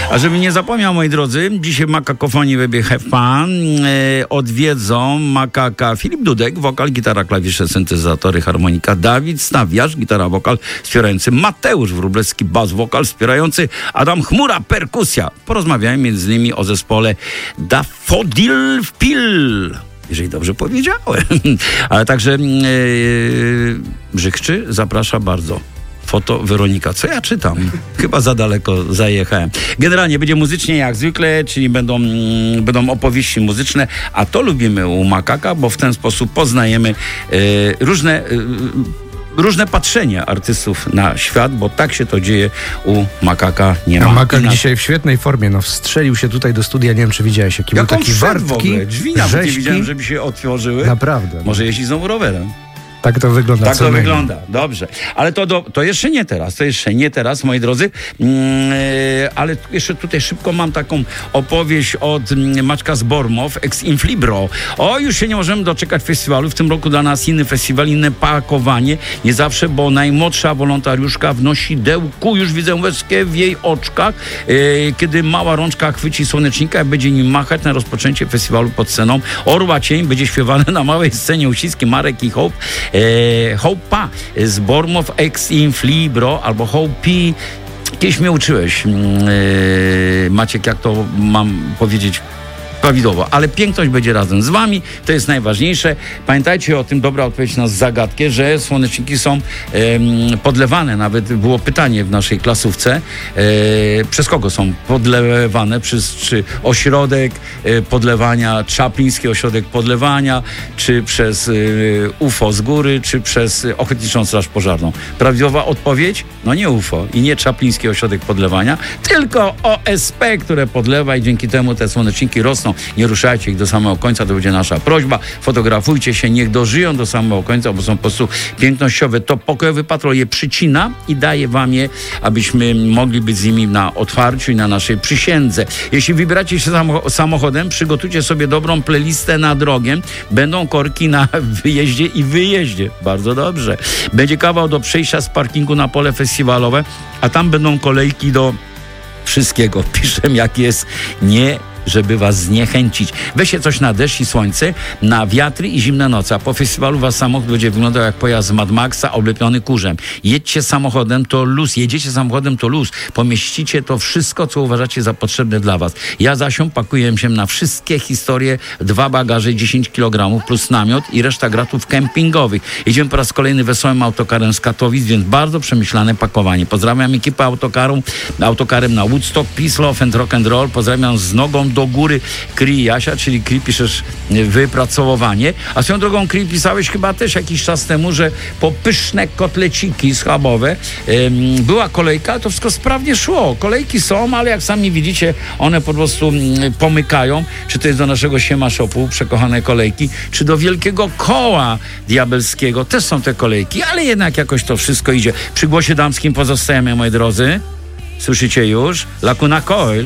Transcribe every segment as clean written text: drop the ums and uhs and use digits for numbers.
A żeby nie zapomniał, moi drodzy, dzisiaj Makakofonii Webie Have Fun odwiedzą Makaka Filip Dudek, wokal, gitara, klawisze, syntezatory, harmonika, Dawid Stawiarz, gitara, wokal, wspierający Mateusz Wróblewski, bas, wokal, wspierający Adam Chmura, perkusja. Porozmawiałem między innymi o zespole Daffodil Pil, jeżeli dobrze powiedziałem. Ale także Brzykczy zaprasza bardzo. Foto Weronika. Co ja czytam? Chyba za daleko zajechałem. Generalnie będzie muzycznie jak zwykle, czyli będą opowieści muzyczne, a to lubimy u Makaka, bo w ten sposób poznajemy różne patrzenie artystów na świat, bo tak się to dzieje u Makaka. Nie ma. Makak dzisiaj w świetnej formie, wstrzelił się tutaj do studia, nie wiem, czy widziałeś, jaki był taki wartki, drzwi nawet nie widziałem, żeby się otworzyły. Naprawdę. Może jeździ znowu rowerem. Tak to wygląda. Tak to wygląda, dobrze. Ale to jeszcze nie teraz, moi drodzy. Ale jeszcze tutaj szybko mam taką opowieść od Maćka z Bormow, ex Inflibro. Już się nie możemy doczekać festiwalu. W tym roku dla nas inny festiwal, inne pakowanie. Nie zawsze, bo najmłodsza wolontariuszka wnosi dełku. Już widzę łezkę w jej oczkach. Kiedy mała rączka chwyci słonecznika i będzie nim machać na rozpoczęcie festiwalu pod sceną. Orła Cień będzie śpiewane na małej scenie uściski Marek i Hope. Hope'a z Bormow ex Inflibro albo Hope'i. Kiedyś mnie uczyłeś, Maciek, jak to mam powiedzieć prawidłowo, ale piękność będzie razem z wami, to jest najważniejsze. Pamiętajcie o tym, dobra odpowiedź na zagadkę, że słoneczniki są podlewane, nawet było pytanie w naszej klasówce, przez kogo są podlewane, czy ośrodek podlewania, Czapliński ośrodek podlewania, czy przez UFO z góry, czy przez Ochotniczą Straż Pożarną. Prawidłowa odpowiedź? No nie UFO i nie Czapliński ośrodek podlewania, tylko OSP, które podlewa i dzięki temu te słoneczniki rosną. Nie ruszajcie ich do samego końca, to będzie nasza prośba. Fotografujcie się, niech dożyją do samego końca, bo są po prostu pięknościowe. To Pokojowy Patrol je przycina i daje wam je, abyśmy mogli być z nimi na otwarciu i na naszej przysiędze. Jeśli wybieracie się samochodem, przygotujcie sobie dobrą playlistę na drogę. Będą korki na wyjeździe i wyjeździe. Bardzo dobrze. Będzie kawał do przejścia z parkingu na pole festiwalowe, a tam będą kolejki do wszystkiego. Piszę, jak jest, nie żeby was zniechęcić. Weźcie coś na deszcz i słońce, na wiatry i zimne noce, a po festiwalu wasz samochód będzie wyglądał jak pojazd z Mad Maxa oblepiony kurzem. Jedziecie samochodem, to luz. Pomieścicie to wszystko, co uważacie za potrzebne dla was. Ja zasią pakuję się na wszystkie historie, 2 bagaże, 10 kg plus namiot i reszta gratów kempingowych. Jedziemy po raz kolejny wesołym autokarem z Katowic, więc bardzo przemyślane pakowanie. Pozdrawiam ekipę autokarem na Woodstock, Peace, Love and Rock and Roll. Pozdrawiam z nogą do góry Kri Jasia, czyli Kri piszesz wypracowanie. A swoją drogą, Kri, pisałeś chyba też jakiś czas temu, że po pyszne kotleciki schabowe była kolejka, to wszystko sprawnie szło. Kolejki są, ale jak sami widzicie, one po prostu pomykają. Czy to jest do naszego Siema Shopu, przekochane kolejki, czy do Wielkiego Koła Diabelskiego. Też są te kolejki, ale jednak jakoś to wszystko idzie. Przy głosie damskim pozostajemy, moi drodzy. Słyszycie już? Lacuna Coil.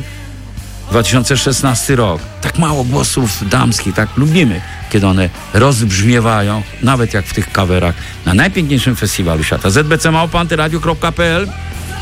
2016 rok. Tak mało głosów damskich, tak lubimy, kiedy one rozbrzmiewają, nawet jak w tych coverach na najpiękniejszym festiwalu świata. zbc@antyradio.pl